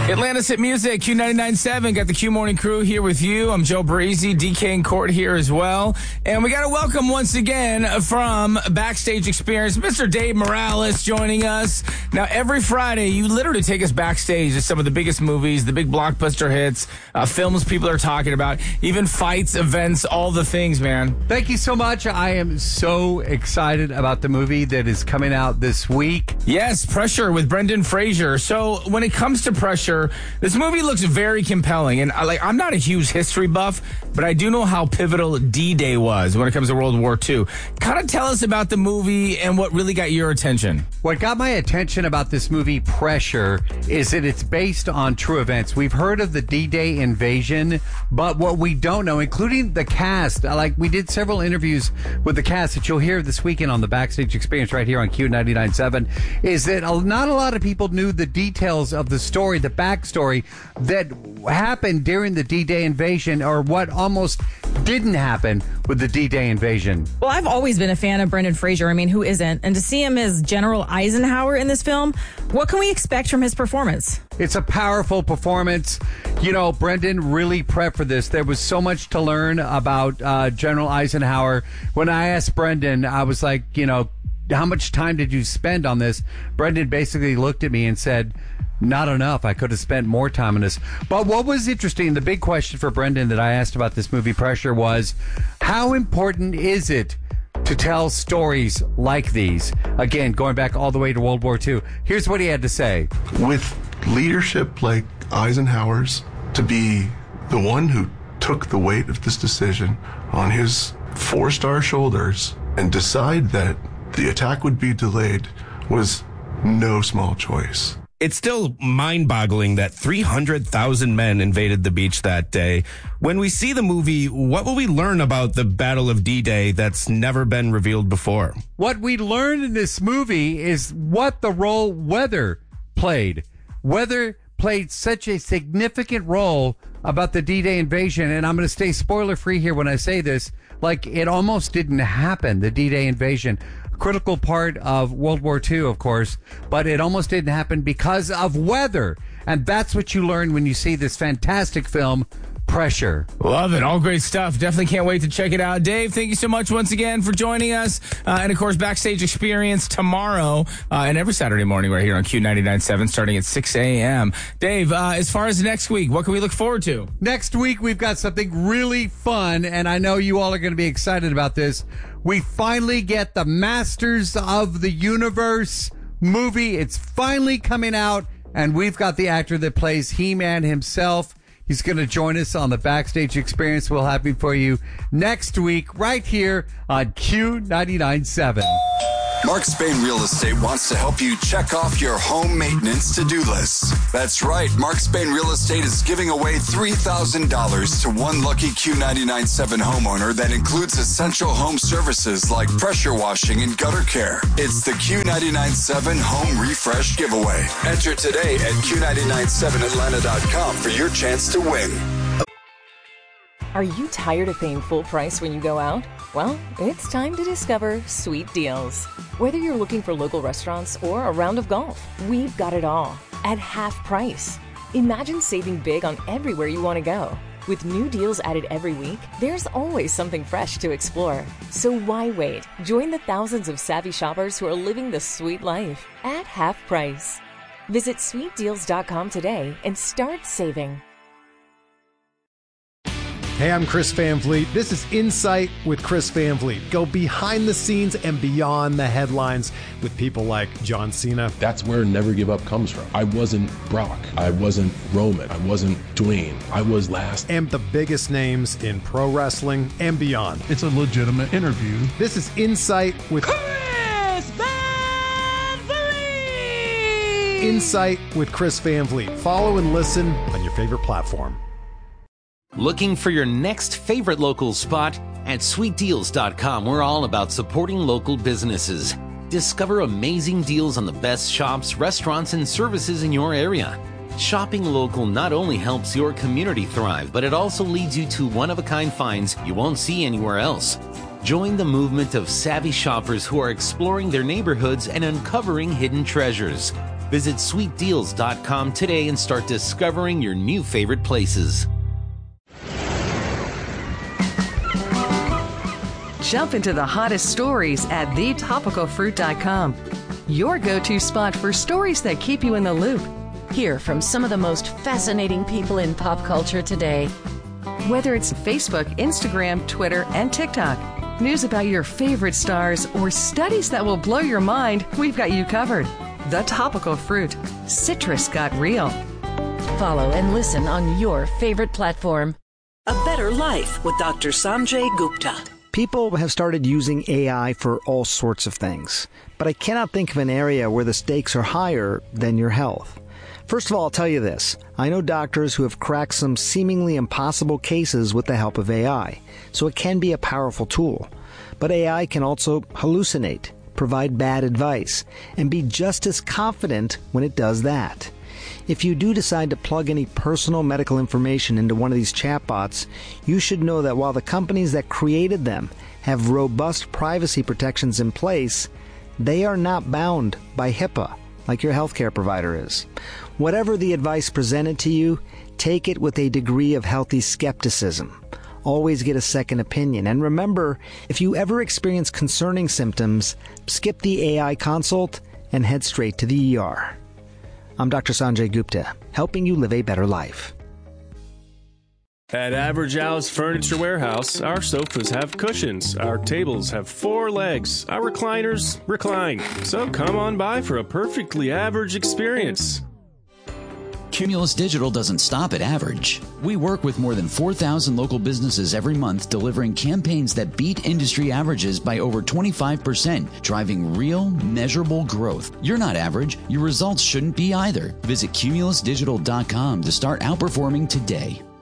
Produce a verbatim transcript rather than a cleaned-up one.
Atlantis Hit Music, Q ninety-nine point seven. Got the Q Morning Crew here with you. I'm Joe Breezy, D K and Court here as well. And we got to welcome once again from Backstage Experience, Mister Dave Morales joining us. Now, every Friday, you literally take us backstage to some of the biggest movies, the big blockbuster hits, uh, films people are talking about, even fights, events, all the things, man. Thank you so much. I am so excited about the movie that is coming out this week. Yes, Pressure with Brendan Fraser. So when it comes to Pressure, this movie looks very compelling, and I, like I'm not a huge history buff, but I do know how pivotal D-Day was when it comes to World War Two. Kind of tell us about the movie and what really got your attention. What got my attention about this movie, Pressure, is that it's based on true events. We've heard of the D-Day invasion, but what we don't know, including the cast, like we did several interviews with the cast that you'll hear this weekend on the Backstage Experience right here on Q ninety-nine point seven, is that not a lot of people knew the details of the story, the backstory that happened during the D-Day invasion, or what almost didn't happen with the D-Day invasion. Well, I've always been a fan of Brendan Fraser. I mean, who isn't? And to see him as General Eisenhower in this film, what can we expect from his performance? It's a powerful performance. You know, Brendan really prepped for this. There was so much to learn about uh, General Eisenhower. When I asked Brendan, I was like, you know, how much time did you spend on this? Brendan basically looked at me and said, not enough. I could have spent more time on this. But what was interesting, the big question for Brendan that I asked about this movie, Pressure, was how important is it to tell stories like these? Again, going back all the way to World War Two. Here's what he had to say. With leadership like Eisenhower's, to be the one who took the weight of this decision on his four-star shoulders and decide that the attack would be delayed was no small choice. It's still mind-boggling that three hundred thousand men invaded the beach that day. When we see the movie, what will we learn about the Battle of D-Day that's never been revealed before? What we learned in this movie is what the role weather played. Weather played such a significant role about the D-Day invasion, and I'm going to stay spoiler-free here when I say this, like it almost didn't happen, the D-Day invasion. Critical part of World War Two, of course, but it almost didn't happen because of weather. And that's what you learn when you see this fantastic film, Pressure. Love it. All great stuff. Definitely can't wait to check it out. Dave, thank you so much once again for joining us. Uh, and, of course, Backstage Experience tomorrow uh, and every Saturday morning right here on Q ninety-nine point seven starting at six a.m. Dave, uh, as far as next week, what can we look forward to? Next week, we've got something really fun, and I know you all are going to be excited about this. We finally get the Masters of the Universe movie. It's finally coming out, and we've got the actor that plays He-Man himself. He's going to join us on the Backstage Experience. We'll have him for you next week right here on Q ninety-nine point seven. Mark Spain Real Estate wants to help you check off your home maintenance to-do list. That's right. Mark Spain Real Estate is giving away three thousand dollars to one lucky Q ninety-nine point seven homeowner that includes essential home services like pressure washing and gutter care. It's the Q ninety-nine point seven Home Refresh Giveaway. Enter today at Q ninety-nine seven Atlanta dot com for your chance to win. Are you tired of paying full price when you go out? Well, it's time to discover Sweet Deals. Whether you're looking for local restaurants or a round of golf, we've got it all at half price. Imagine saving big on everywhere you want to go. With new deals added every week, there's always something fresh to explore. So why wait? Join the thousands of savvy shoppers who are living the sweet life at half price. Visit sweet deals dot com today and start saving. Hey, I'm Chris Van Vliet. This is Insight with Chris Van Vliet. Go behind the scenes and beyond the headlines with people like John Cena. That's where Never Give Up comes from. I wasn't Brock. I wasn't Roman. I wasn't Dwayne. I was last. And the biggest names in pro wrestling and beyond. It's a legitimate interview. This is Insight with Chris Van Vliet. Insight with Chris Van Vliet. Follow and listen on your favorite platform. Looking for your next favorite local spot? At sweet deals dot com, we're all about supporting local businesses. Discover amazing deals on the best shops, restaurants, and services in your area. Shopping local not only helps your community thrive, but it also leads you to one-of-a-kind finds you won't see anywhere else. Join the movement of savvy shoppers who are exploring their neighborhoods and uncovering hidden treasures. Visit sweet deals dot com today and start discovering your new favorite places. Jump into the hottest stories at the topical fruit dot com. Your go-to spot for stories that keep you in the loop. Hear from some of the most fascinating people in pop culture today. Whether it's Facebook, Instagram, Twitter, and TikTok, news about your favorite stars, or studies that will blow your mind, we've got you covered. The Topical Fruit. Citrus got real. Follow and listen on your favorite platform. A Better Life with Doctor Sanjay Gupta. People have started using A I for all sorts of things, but I cannot think of an area where the stakes are higher than your health. First of all, I'll tell you this. I know doctors who have cracked some seemingly impossible cases with the help of A I, so it can be a powerful tool. But A I can also hallucinate, provide bad advice, and be just as confident when it does that. If you do decide to plug any personal medical information into one of these chatbots, you should know that while the companies that created them have robust privacy protections in place, they are not bound by HIPAA like your healthcare provider is. Whatever the advice presented to you, take it with a degree of healthy skepticism. Always get a second opinion. And remember, if you ever experience concerning symptoms, skip the A I consult and head straight to the E R. I'm Doctor Sanjay Gupta, helping you live a better life. At Average Al's Furniture Warehouse, our sofas have cushions, our tables have four legs, our recliners recline. So come on by for a perfectly average experience. Cumulus Digital doesn't stop at average. We work with more than four thousand local businesses every month, delivering campaigns that beat industry averages by over twenty-five percent, driving real, measurable growth. You're not average. Your results shouldn't be either. Visit cumulus digital dot com to start outperforming today.